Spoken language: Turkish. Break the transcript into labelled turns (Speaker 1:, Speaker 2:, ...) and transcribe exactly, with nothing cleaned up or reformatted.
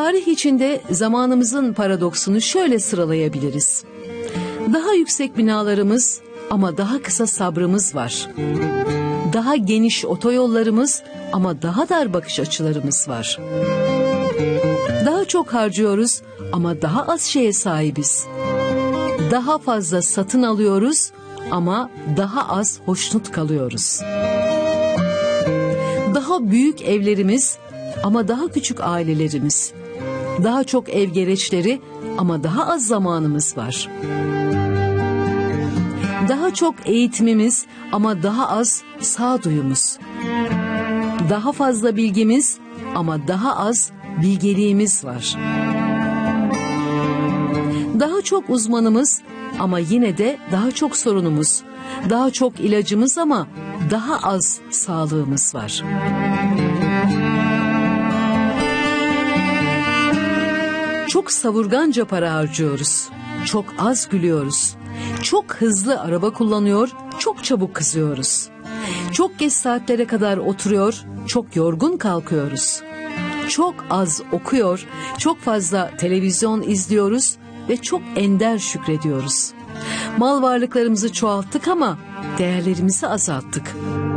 Speaker 1: Tarih içinde zamanımızın paradoksunu şöyle sıralayabiliriz. Daha yüksek binalarımız ama daha kısa sabrımız var. Daha geniş otoyollarımız ama daha dar bakış açılarımız var. Daha çok harcıyoruz ama daha az şeye sahibiz. Daha fazla satın alıyoruz ama daha az hoşnut kalıyoruz. Daha büyük evlerimiz ama daha küçük ailelerimiz. Daha çok ev gereçleri ama daha az zamanımız var. Daha çok eğitimimiz ama daha az sağduyumuz. Daha fazla bilgimiz ama daha az bilgeliğimiz var. Daha çok uzmanımız ama yine de daha çok sorunumuz. Daha çok ilacımız ama daha az sağlığımız var. Çok savurganca para harcıyoruz. Çok az gülüyoruz. Çok hızlı araba kullanıyor, çok çabuk kızıyoruz. Çok geç saatlere kadar oturuyor, çok yorgun kalkıyoruz. Çok az okuyor, çok fazla televizyon izliyoruz ve çok ender şükrediyoruz. Mal varlıklarımızı çoğalttık ama değerlerimizi azalttık.